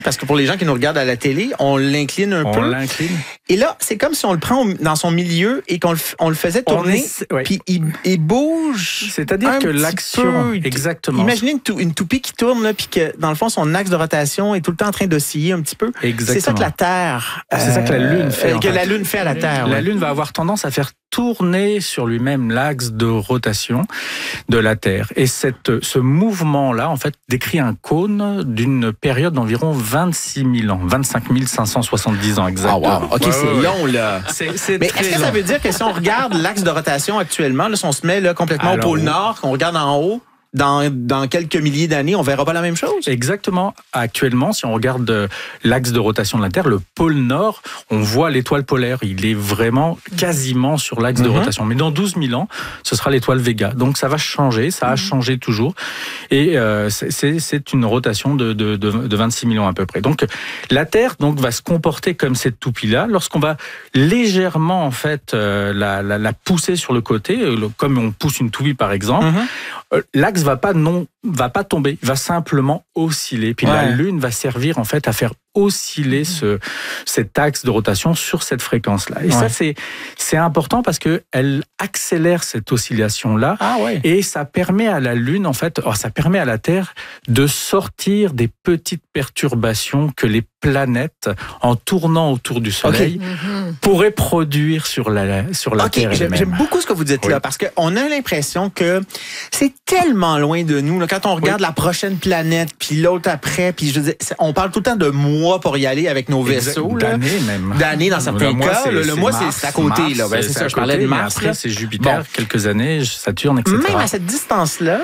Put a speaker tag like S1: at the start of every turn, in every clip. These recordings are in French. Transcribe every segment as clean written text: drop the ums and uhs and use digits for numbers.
S1: parce que pour les gens qui nous regardent à la télé, on l'incline un peu.
S2: On l'incline.
S1: Et là, c'est comme si on le prend dans son milieu et qu'on le faisait tourner, puis il bouge.
S2: C'est-à-dire que l'action, exactement.
S1: Imaginez une toupie qui tourne, là, puis que dans le fond, son axe de rotation est tout le temps en train d'osciller un petit peu.
S2: Exactement.
S1: C'est ça que la Terre...
S2: c'est ça que la Lune fait.
S1: La Lune fait à la Terre.
S2: La Lune va avoir tendance à faire tourner sur lui-même l'axe de rotation de la Terre. Et ce mouvement-là, en fait, décrit un cône d'une période d'environ 26 000 ans, 25 570 ans exactement.
S1: Ah wow, OK, c'est long, là.
S2: Mais
S1: est-ce que ça veut dire que si on regarde l'axe de rotation actuellement, là, si on se met là, complètement au pôle Nord, qu'on regarde en haut, dans quelques milliers d'années, on verra pas la même chose?
S2: Exactement. Actuellement, si on regarde l'axe de rotation de la Terre, le pôle Nord, on voit l'étoile polaire. Il est vraiment quasiment sur l'axe de rotation. Mais dans 12 000 ans, ce sera l'étoile Vega. Donc ça va changer, ça a changé toujours. Et c'est une rotation de 26 000 ans à peu près. Donc la Terre va se comporter comme cette toupie-là. Lorsqu'on va légèrement en fait la pousser sur le côté, comme on pousse une toupie par exemple, l'axe va pas tomber, il va simplement osciller. Puis la Lune va servir en fait à faire osciller cet axe de rotation sur cette fréquence-là. Et ça, c'est important parce que elle accélère cette oscillation-là et ça permet à la Lune, en fait, ça permet à la Terre de sortir des petites perturbations que les planètes, en tournant autour du Soleil, pourraient produire sur la Terre elle-même.
S1: J'aime beaucoup ce que vous dites là, parce qu'on a l'impression que c'est tellement loin de nous. Là, quand on regarde la prochaine planète, puis l'autre après, puis je veux dire, on parle tout le temps de mois pour y aller avec nos vaisseaux.
S2: D'années même.
S1: D'années dans certains cas. Le mois, c'est à côté.
S2: Mars,
S1: là. C'est ça, je parlais de Mars.
S2: Après, c'est Jupiter, quelques années, Saturne, etc.
S1: Même à cette distance-là,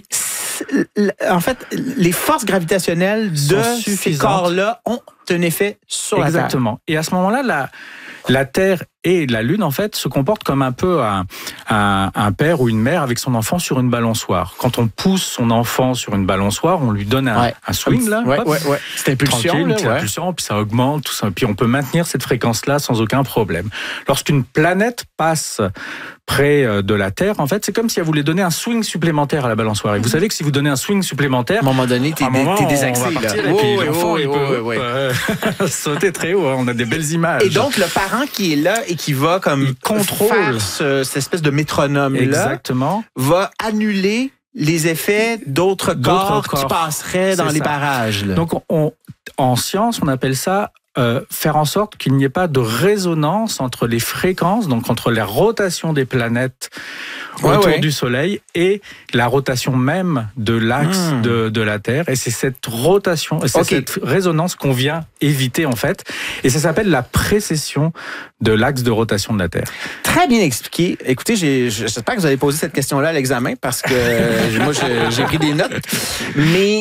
S1: en fait, les forces gravitationnelles de ces corps-là ont un effet sur la Terre.
S2: Exactement. Et à ce moment-là, la Terre et la Lune, en fait, se comportent comme un peu un père ou une mère avec son enfant sur une balançoire. Quand on pousse son enfant sur une balançoire, on lui donne un swing, là.
S1: C'est impulsion,
S2: une petite impulsion, puis ça augmente, tout ça. Puis on peut maintenir cette fréquence-là sans aucun problème. Lorsqu'une planète passe près de la Terre, en fait, c'est comme si elle voulait donner un swing supplémentaire à la balançoire. Et vous savez que si vous donnez un swing supplémentaire,
S1: à un moment donné, t'es désaxé, là.
S2: Et puis l'enfant, il peut sauter très haut. On a des belles images.
S1: Et donc, le parent qui est là et qui va comme contrôle cette espèce de métronome-là, va annuler les effets d'autres corps qui passeraient dans les barrages. Là.
S2: Donc, en science, on appelle ça faire en sorte qu'il n'y ait pas de résonance entre les fréquences, donc entre la rotation des planètes autour du Soleil et la rotation même de l'axe de la Terre. Et c'est cette rotation, cette résonance qu'on vient éviter en fait. Et ça s'appelle la précession de l'axe de rotation de la Terre.
S1: Très bien expliqué. Écoutez, j'espère que vous allez poser cette question-là à l'examen parce que moi, j'ai pris des notes. Mais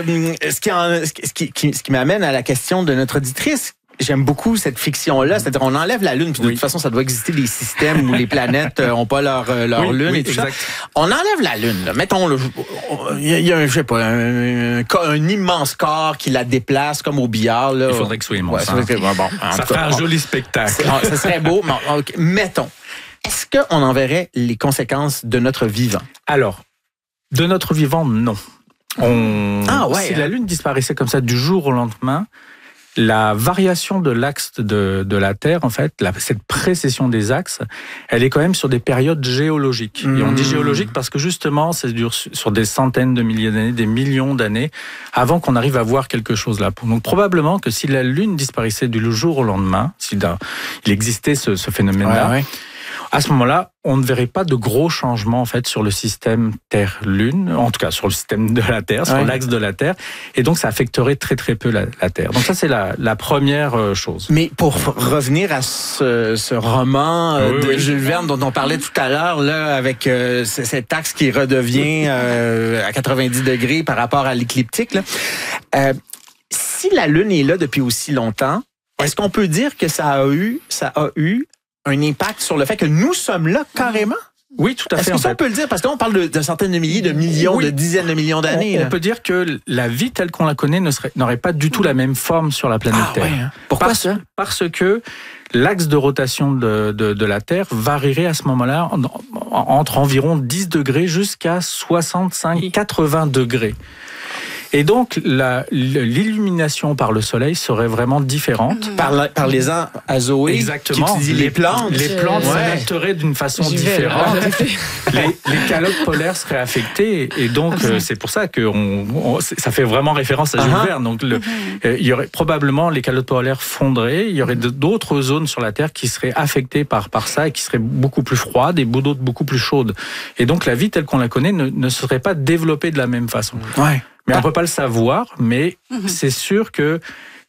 S1: ce qui m'amène à la question de notre auditrice, j'aime beaucoup cette fiction-là, c'est-à-dire on enlève la Lune, puis de toute façon, ça doit exister des systèmes où les planètes n'ont pas leur Lune et tout ça. On enlève la Lune, là. Mettons, il y a je sais pas, un immense corps qui la déplace comme au billard. Là.
S2: Il faudrait que ce soit immense. Ça ferait un joli spectacle.
S1: Ça serait beau, mais mettons. Est-ce qu'on en verrait les conséquences de notre vivant?
S2: Alors, de notre vivant, non. Si la Lune disparaissait comme ça du jour au lendemain, la variation de l'axe de la Terre, en fait, cette précession des axes, elle est quand même sur des périodes géologiques. Et on dit géologique parce que justement, ça dure sur des centaines de milliers d'années, des millions d'années, avant qu'on arrive à voir quelque chose là. Donc probablement que si la Lune disparaissait du jour au lendemain, il existait ce phénomène-là, à ce moment-là, on ne verrait pas de gros changements en fait sur le système Terre-Lune, en tout cas sur le système de la Terre, sur l'axe de la Terre, et donc ça affecterait très très peu la Terre. Donc ça c'est la première chose.
S1: Mais pour revenir à ce roman de Jules Verne dont on parlait tout à l'heure, là, avec cet axe qui redevient à 90 degrés par rapport à l'écliptique, là, si la Lune est là depuis aussi longtemps, est-ce qu'on peut dire que ça a eu un impact sur le fait que nous sommes là carrément?
S2: Oui, tout à fait.
S1: Est-ce que ça, on peut le dire? Parce que là, on parle de centaines de milliers, de millions, de dizaines de millions d'années.
S2: On peut dire que la vie telle qu'on la connaît n'aurait pas du tout la même forme sur la planète Terre.
S1: Ouais, hein. Pourquoi ça? Parce
S2: que l'axe de rotation de la Terre varierait à ce moment-là entre environ 10 degrés jusqu'à 65-80 degrés. Et donc, l'illumination par le soleil serait vraiment différente.
S1: Parlez-en à Zoé.
S2: Exactement.
S1: Qui étudie les plantes.
S2: Les plantes s'adapteraient d'une façon différente. Les calottes polaires seraient affectées. Et donc, c'est pour ça que ça fait vraiment référence à Jules Verne. Donc, il y aurait probablement les calottes polaires fondraient. Il y aurait d'autres zones sur la Terre qui seraient affectées par ça et qui seraient beaucoup plus froides et d'autres beaucoup plus chaudes. Et donc, la vie telle qu'on la connaît ne serait pas développée de la même façon.
S1: Ouais.
S2: Mais on ne peut pas le savoir, mais c'est sûr que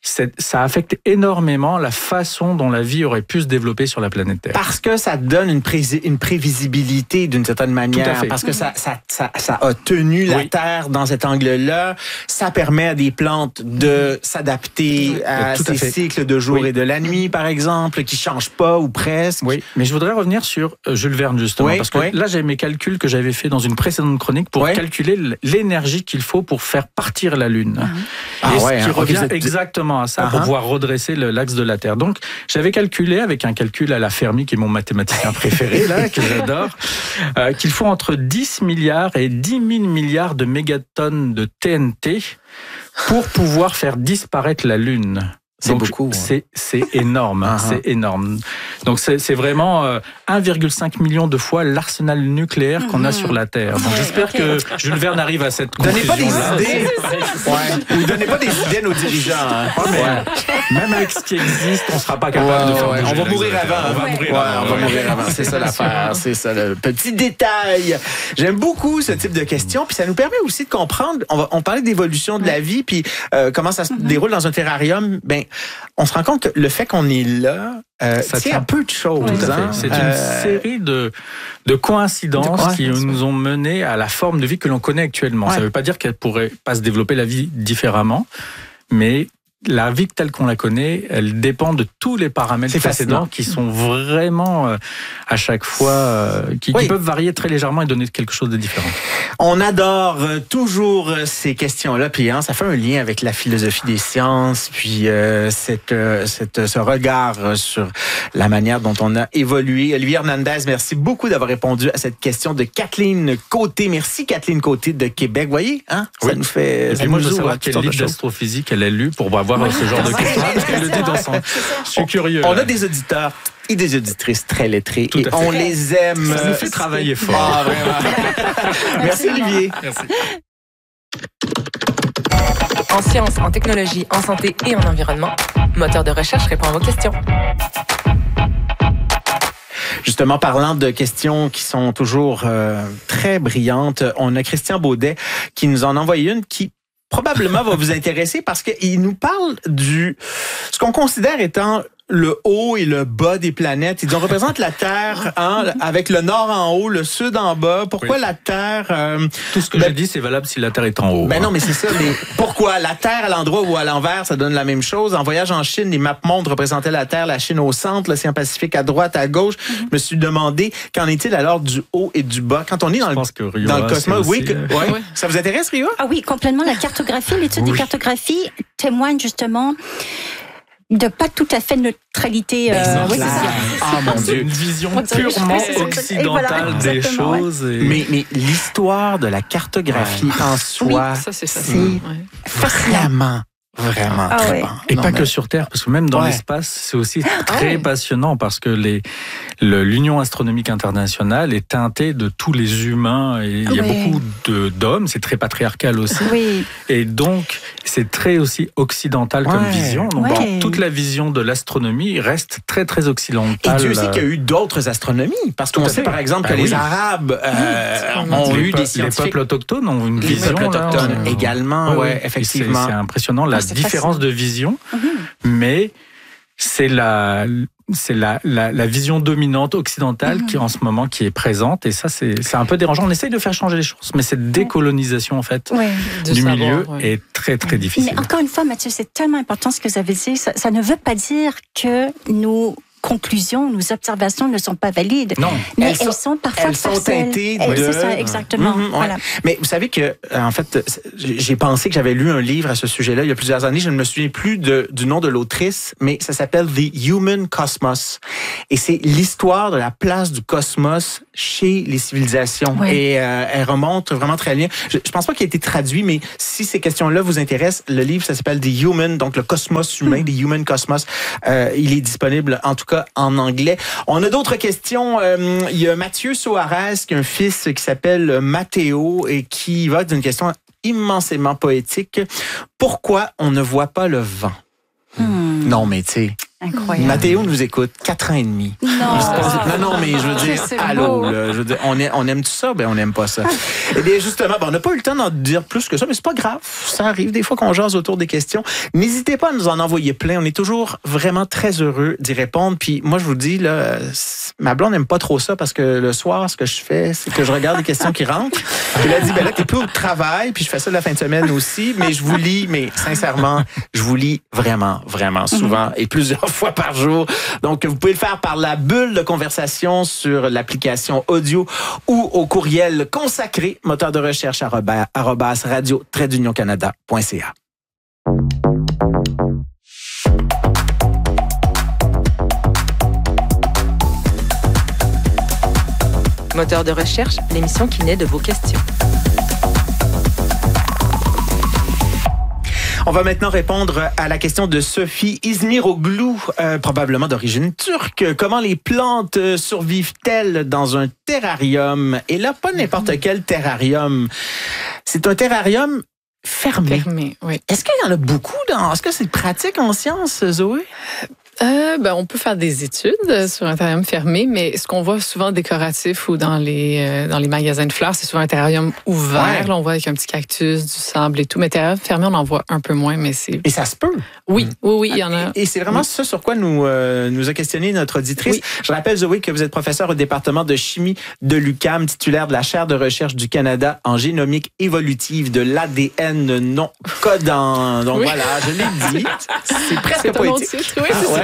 S2: ça affecte énormément la façon dont la vie aurait pu se développer sur la planète Terre.
S1: Parce que ça donne une prévisibilité d'une certaine manière.
S2: Tout à fait.
S1: Parce que ça a tenu la Terre dans cet angle-là. Ça permet à des plantes de s'adapter à ces cycles de jour et de la nuit, par exemple, qui ne changent pas ou presque.
S2: Oui, mais je voudrais revenir sur Jules Verne, justement. Parce que là, j'ai mes calculs que j'avais fait dans une précédente chronique pour calculer l'énergie qu'il faut pour faire partir la Lune. Et ce qui revient exactement à ça pour pouvoir redresser l'axe de la Terre. Donc, j'avais calculé avec un calcul à la Fermi, qui est mon mathématicien préféré, là, que j'adore, qu'il faut entre 10 milliards et 10 000 milliards de mégatonnes de TNT pour pouvoir faire disparaître la Lune.
S1: C'est beaucoup.
S2: C'est énorme. C'est énorme. Donc, c'est vraiment 1,5 million de fois l'arsenal nucléaire qu'on a sur la Terre. Donc, j'espère que Jules Verne arrive à cette conclusion.
S1: Donnez pas des idées. Ou donnez pas des idées à nos dirigeants.
S2: Même avec ce qui existe, on ne sera pas capable de faire bouger.
S1: On va mourir avant. On va mourir avant. C'est ça l'affaire. C'est ça le petit détail. J'aime beaucoup ce type de questions. Puis ça nous permet aussi de comprendre. On parlait d'évolution de la vie, puis comment ça se déroule dans un terrarium. Ben, on se rend compte que le fait qu'on est là, c'est un peu de choses.
S2: C'est une série de coïncidences qui nous ont mené à la forme de vie que l'on connaît actuellement. Ça ne veut pas dire qu'elle pourrait pas se développer la vie différemment, mais la vie telle qu'on la connaît, elle dépend de tous les paramètres précédents qui sont vraiment, à chaque fois, qui peuvent varier très légèrement et donner quelque chose de différent.
S1: On adore toujours ces questions-là, puis ça fait un lien avec la philosophie des sciences, puis ce regard sur la manière dont on a évolué. Olivier Hernandez, merci beaucoup d'avoir répondu à cette question de Kathleen Côté. Merci Kathleen Côté de Québec. Vous voyez, ça nous fait...
S2: Et puis moi, je veux savoir quel livre d'astrophysique elle a lu pour avoir ce genre de questions, parce qu'elle le dit dans son... Je suis curieux.
S1: On a des auditeurs et des auditrices très lettrés et on les aime.
S2: Ça nous fait travailler fort.
S1: Merci Olivier.
S2: Merci.
S3: En sciences, en technologie, en santé et en environnement, Moteur de recherche répond à vos questions.
S1: Justement, parlant de questions qui sont toujours très brillantes, on a Christian Baudet qui nous en a envoyé une qui probablement va vous intéresser parce qu'il nous parle ce qu'on considère étant le haut et le bas des planètes. Ils représentent la Terre avec le nord en haut, le sud en bas. Pourquoi la Terre...
S2: Tout ce que je dis, c'est valable si la Terre est en haut.
S1: Non, mais c'est ça. Mais pourquoi la Terre à l'endroit ou à l'envers, ça donne la même chose? En voyage en Chine, les maps-mondes représentaient la Terre, la Chine au centre, l'océan Pacifique à droite, à gauche. Je me suis demandé, qu'en est-il alors du haut et du bas? Quand on est dans le cosmos, ça vous intéresse, Ria?
S4: Ah oui, complètement. La cartographie, l'étude des cartographies témoigne justement de pas tout à fait neutralité.
S1: C'est ça. Ah mon Dieu,
S2: une vision purement occidentale des choses.
S1: Mais l'histoire de la cartographie en soi, c'est vraiment trippant.
S2: Et pas que sur Terre, parce que même dans l'espace, c'est aussi très passionnant parce que l'Union astronomique internationale est teintée de tous les humains et il y a beaucoup d'hommes, c'est très patriarcal aussi. Et donc, c'est très aussi occidental comme vision. Donc, toute la vision de l'astronomie reste très, très occidentale.
S1: Et Dieu sait qu'il y a eu d'autres astronomies, parce qu'on sait par exemple que les Arabes ont eu des scientifiques.
S2: Les peuples autochtones ont une vision.
S1: Les peuples autochtones également, effectivement.
S2: C'est impressionnant la différence de vision, mais c'est la vision dominante occidentale qui en ce moment qui est présente, et ça c'est un peu dérangeant. On essaye de faire changer les choses, mais cette décolonisation en fait du milieu est très très difficile.
S4: Mais encore une fois, Mathieu, c'est tellement important ce que vous avez dit. Ça ne veut pas dire que nos conclusions, nos observations ne sont pas valides.
S1: Non,
S4: mais elles sont parfois
S1: teintées de...
S4: C'est ça, exactement. Voilà.
S1: Mais vous savez que, en fait, j'ai pensé que j'avais lu un livre à ce sujet-là il y a plusieurs années. Je ne me souviens plus du nom de l'autrice, mais ça s'appelle The Human Cosmos. Et c'est l'histoire de la place du cosmos chez les civilisations.
S4: Oui.
S1: Et elle remonte vraiment très bien. Je pense pas qu'il a été traduit, mais si ces questions-là vous intéressent, le livre, ça s'appelle The Human, donc le cosmos humain, The Human Cosmos. Il est disponible, en tout cas, en anglais. On a d'autres questions. Il y a Mathieu Soares, qui a un fils qui s'appelle Matteo et qui va d'une question immensément poétique. Pourquoi on ne voit pas le vent? Non, mais tu sais...
S4: Incroyable.
S1: Mathéo nous écoute 4 ans et demi. Non, mais je veux dire,
S4: C'est
S1: allô,
S4: beau.
S1: là, je veux dire, on aime tout ça, ben on n'aime pas ça. Eh bien, justement, on n'a pas eu le temps d'en dire plus que ça, mais c'est pas grave. Ça arrive des fois qu'on jase autour des questions. N'hésitez pas à nous en envoyer plein. On est toujours vraiment très heureux d'y répondre. Puis moi, je vous dis, là, ma blonde n'aime pas trop ça parce que le soir, ce que je fais, c'est que je regarde les questions qui rentrent. Puis elle a dit, ben là, t'es plus au travail, puis je fais ça la fin de semaine aussi, mais je vous lis, mais sincèrement, je vous lis vraiment, vraiment souvent et plusieurs fois par jour. Donc, vous pouvez le faire par la bulle de conversation sur l'application audio ou au courriel consacré moteur de recherche @radio-canada.ca.
S3: Moteur de recherche, l'émission qui naît de vos questions.
S1: On va maintenant répondre à la question de Sophie Izmiroglou, probablement d'origine turque. Comment les plantes survivent-elles dans un terrarium? Et là, pas n'importe quel terrarium. C'est un terrarium fermé.
S5: Fermé, oui.
S1: Est-ce qu'il y en a beaucoup Est-ce que c'est pratique en sciences, Zoé?
S5: On peut faire des études sur un terrarium fermé, mais ce qu'on voit souvent décoratif ou dans les magasins de fleurs, c'est souvent un terrarium ouvert.
S1: Ouais.
S5: Là, on voit avec un petit cactus, du sable et tout. Mais terrarium fermé, on en voit un peu moins, mais c'est...
S1: Et ça se peut.
S5: Oui, il y en a.
S1: Et c'est vraiment ça sur quoi nous a questionné notre auditrice.
S5: Oui.
S1: Je rappelle, Zoé, que vous êtes professeur au département de chimie de l'UQAM, titulaire de la chaire de recherche du Canada en génomique évolutive de l'ADN non codant. Donc voilà, je l'ai dit. C'est presque
S5: C'est un autre
S1: poétique.
S5: titre, oui, c'est ça.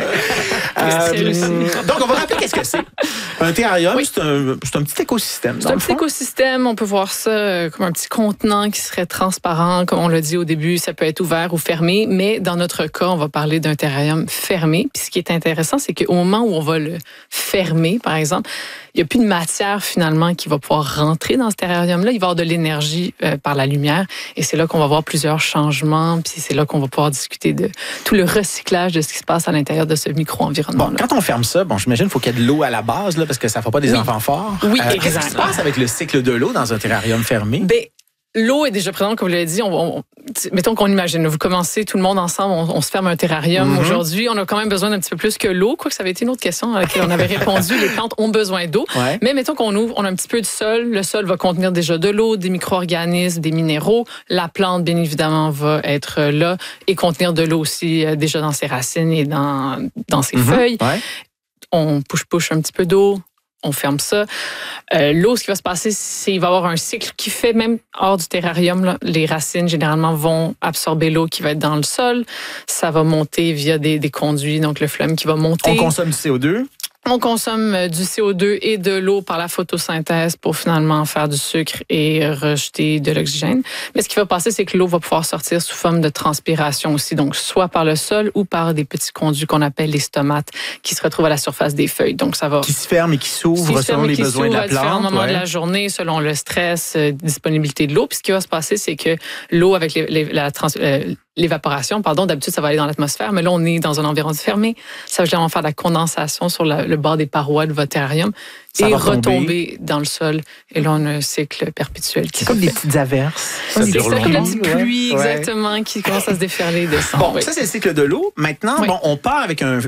S1: Donc, on va rappeler qu'est-ce que c'est. Un terrarium,
S5: Oui.
S1: c'est un petit écosystème.
S5: C'est un petit écosystème, on peut voir ça comme un petit contenant qui serait transparent, comme on l'a dit au début, ça peut être ouvert ou fermé, mais dans notre cas, on va parler d'un terrarium fermé. Puis ce qui est intéressant, c'est qu'au moment où on va le fermer, par exemple, il n'y a plus de matière finalement qui va pouvoir rentrer dans ce terrarium-là. Il va y avoir de l'énergie par la lumière et c'est là qu'on va voir plusieurs changements, puis c'est là qu'on va pouvoir discuter de tout le recyclage de ce qui se passe à l'intérieur de ce micro-environnement-là.
S1: Bon, quand on ferme ça, j'imagine qu'il faut qu'il y ait de l'eau à la base, là, parce que ça ne fera pas des enfants forts.
S5: Oui,
S1: Qu'est-ce qui se
S5: exactement.
S1: passe avec le cycle de l'eau dans un terrarium fermé?
S5: Ben, l'eau est déjà présente, comme vous l'avez dit. Mettons qu'on imagine, vous commencez tout le monde ensemble, on se ferme un terrarium. Aujourd'hui, on a quand même besoin d'un petit peu plus que l'eau. Quoique ça avait été une autre question à laquelle on avait répondu. Les plantes ont besoin d'eau.
S1: Ouais.
S5: Mais mettons qu'on ouvre, on a un petit peu de sol. Le sol va contenir déjà de l'eau, des micro-organismes, des minéraux. La plante, bien évidemment, va être là et contenir de l'eau aussi déjà dans ses racines et dans ses feuilles.
S1: Ouais.
S5: On push un petit peu d'eau. On ferme ça. L'eau, ce qui va se passer, c'est qu'il va y avoir un cycle qui fait même hors du terrarium. Là, les racines, généralement, vont absorber l'eau qui va être dans le sol. Ça va monter via des conduits, donc le phloème qui va monter.
S1: On consomme du CO2.
S5: On consomme du CO2 et de l'eau par la photosynthèse pour finalement faire du sucre et rejeter de l'oxygène. Mais ce qui va passer, c'est que l'eau va pouvoir sortir sous forme de transpiration aussi, donc soit par le sol ou par des petits conduits qu'on appelle les stomates qui se retrouvent à la surface des feuilles. Donc ça va...
S1: Qui se ferme et qui s'ouvre selon les besoins de la
S5: à différents
S1: plante.
S5: moments de la journée, selon le stress, disponibilité de l'eau. Puis ce qui va se passer, c'est que l'eau avec l'évaporation, d'habitude, ça va aller dans l'atmosphère, mais là, on est dans un environnement fermé. Ça va généralement faire de la condensation sur le bord des parois de votre terrarium
S1: Ça
S5: et
S1: va
S5: retomber dans le sol. Et là, on a un cycle perpétuel qui
S1: C'est
S5: se
S1: comme
S5: fait.
S1: des petites averses.
S2: Ça
S5: C'est
S2: dure
S5: ça, comme la
S2: longtemps.
S5: petite pluie,
S1: Ouais.
S5: exactement, qui commence à se déferler, descendre.
S1: Bon, ça, c'est le cycle de l'eau. Maintenant,
S5: Oui.
S1: on part avec une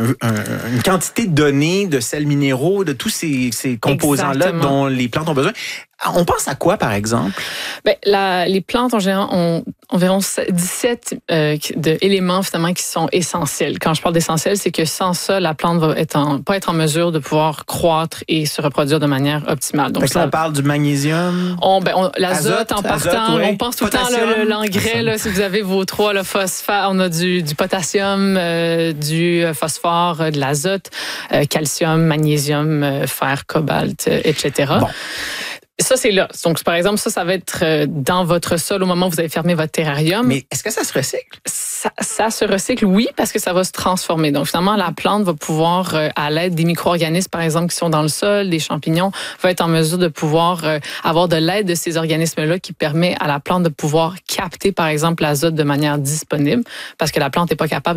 S1: quantité donnée de sels minéraux, de tous ces composants-là
S5: Exactement.
S1: dont les plantes ont besoin. On pense à quoi, par exemple?
S5: Ben, les plantes, en général, ont environ 17 éléments finalement qui sont essentiels. Quand je parle d'essentiels, c'est que sans ça, la plante va pas être en mesure de pouvoir croître et se reproduire de manière optimale. Donc,
S1: Fait que là, on parle du magnésium.
S5: L'azote, en partant,
S1: azote, ouais.
S5: on pense tout le temps
S1: Potassium.
S5: l'engrais. Là, si vous avez vos trois, le phosphate, on a du potassium, du phosphore, de l'azote, calcium, magnésium, fer, cobalt, etc.
S1: Bon.
S5: Ça, c'est là. Donc, par exemple, ça va être dans votre sol au moment où vous avez fermé votre terrarium.
S1: Mais est-ce que ça se recycle?
S5: Ça se recycle, oui, parce que ça va se transformer. Donc, finalement, la plante va pouvoir, à l'aide des micro-organismes, par exemple, qui sont dans le sol, des champignons, va être en mesure de pouvoir avoir de l'aide de ces organismes-là qui permet à la plante de pouvoir capter, par exemple, l'azote de manière disponible, parce que la plante n'est pas capable